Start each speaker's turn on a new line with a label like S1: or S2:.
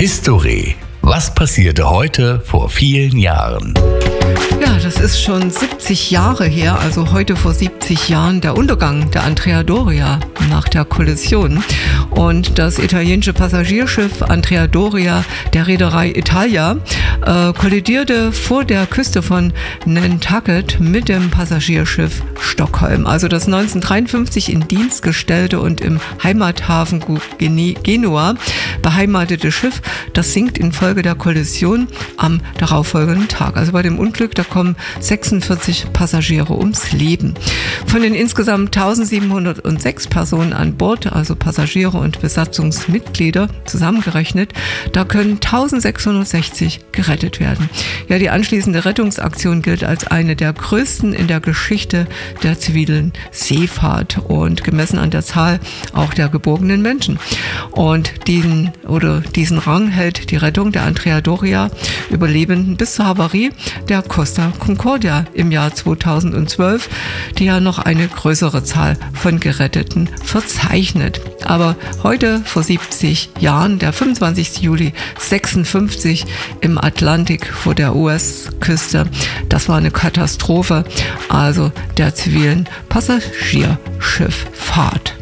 S1: History. Was passierte heute vor vielen Jahren?
S2: Ja, das ist schon 70 Jahre her, also heute vor 70 Jahren, der Untergang der Andrea Doria nach der Kollision. Und das italienische Passagierschiff Andrea Doria der Reederei Italia kollidierte vor der Küste von Nantucket mit dem Passagierschiff Stockholm. Also das 1953 in Dienst gestellte und im Heimathafen Genua beheimatete Schiff, das sinkt infolge der Kollision am darauffolgenden Tag. Also bei dem Unglück, da kommen 46 Passagiere ums Leben. Von den insgesamt 1706 Personen an Bord, also Passagiere und Besatzungsmitglieder zusammengerechnet, da können 1660 gerettet werden. Ja, die anschließende Rettungsaktion gilt als eine der größten in der Geschichte der zivilen Seefahrt und gemessen an der Zahl auch der geborgenen Menschen. Und diesen Rang hält die Rettung der Andrea Doria Überlebenden bis zur Havarie der Costa Concordia im Jahr 2012, die ja noch eine größere Zahl von Geretteten verzeichnet. Aber heute vor 70 Jahren, der 25. Juli 56 im Atlantik vor der US-Küste, das war eine Katastrophe, also der zivilen Passagierschifffahrt.